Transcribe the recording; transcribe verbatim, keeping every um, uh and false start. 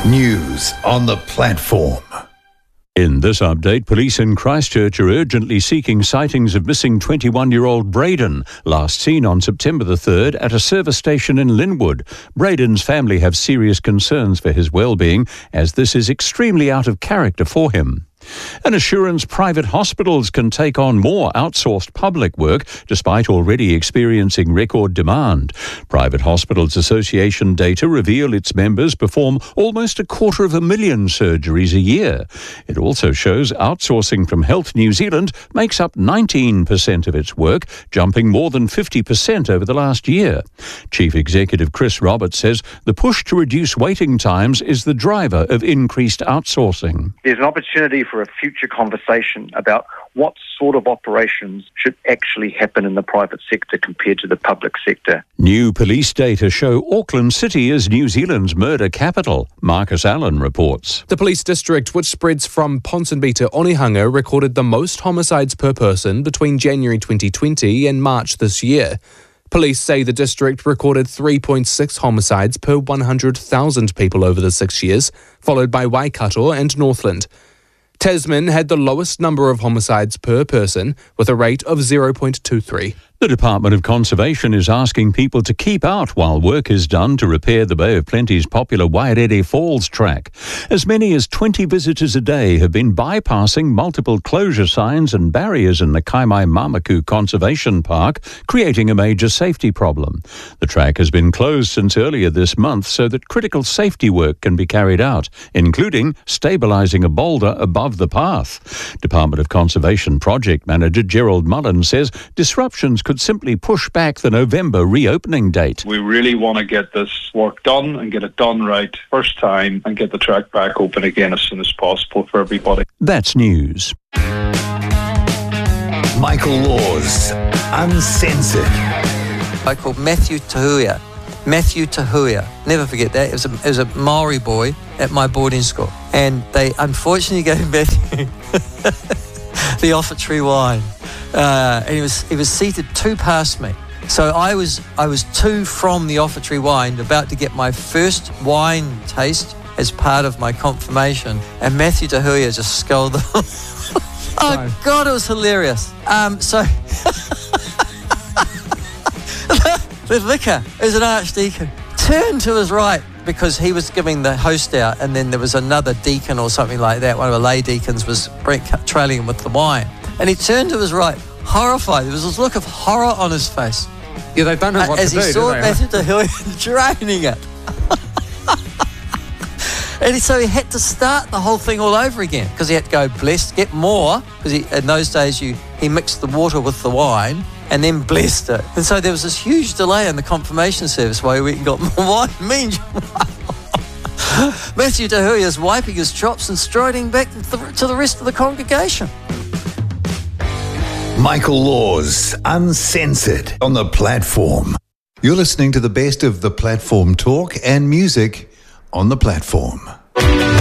News on the platform. In this update, police in Christchurch are urgently seeking sightings of missing twenty-one-year-old Braden, last seen on September the third at a service station in Linwood. Braden's family have serious concerns for his well-being, as this is extremely out of character for him. An assurance private hospitals can take on more outsourced public work despite already experiencing record demand. Private Hospitals Association data reveal its members perform almost a quarter of a million surgeries a year. It also shows outsourcing from Health New Zealand makes up nineteen percent of its work, jumping more than fifty percent over the last year. Chief Executive Chris Roberts says the push to reduce waiting times is the driver of increased outsourcing. There's an opportunity for a future conversation about what sort of operations should actually happen in the private sector compared to the public sector. New police data show Auckland City is New Zealand's murder capital. Marcus Allen reports. The police district, which spreads from Ponsonby to Onehunga, recorded the most homicides per person between January twenty twenty and March this year. Police say the district recorded three point six homicides per one hundred thousand people over the six years, followed by Waikato and Northland. Tasman had the lowest number of homicides per person, with a rate of zero point two three. The Department of Conservation is asking people to keep out while work is done to repair the Bay of Plenty's popular Waiarere Falls track. As many as twenty visitors a day have been bypassing multiple closure signs and barriers in the Kaimai Mamaku Conservation Park, creating a major safety problem. The track has been closed since earlier this month so that critical safety work can be carried out, including stabilising a boulder above the path. Department of Conservation Project Manager Gerald Mullen says disruptions could simply push back the November reopening date. We really want to get this work done and get it done right first time and get the track back open again as soon as possible for everybody. That's news. Michael Laws, Uncensored. I called Matthew Tahuia. Matthew Tahuia. Never forget that. It was, a, it was a Maori boy at my boarding school. And they unfortunately gave Matthew the offertory wine. Uh, and he was he was seated two past me. So I was I was two from the offertory wine, about to get my first wine taste as part of my confirmation. And Matthew Tahuia just scolded them. Oh, no. God, it was hilarious. Um, so the vicar, who's an archdeacon, turned to his right because he was giving the host out, and then there was another deacon or something like that. One of the lay deacons was trailing him with the wine. And he turned to his right, horrified. There was this look of horror on his face. Yeah, they don't know what As to do, he saw do they? Matthew Tahuia draining it. And so he had to start the whole thing all over again, because he had to go blessed, get more, because in those days you he mixed the water with the wine and then blessed it. And so there was this huge delay in the confirmation service while he went and got more wine. Meanwhile, Matthew Tahuia is wiping his chops and striding back to the rest of the congregation. Michael Laws, Uncensored, on the platform. You're listening to the best of the platform talk and music on the platform.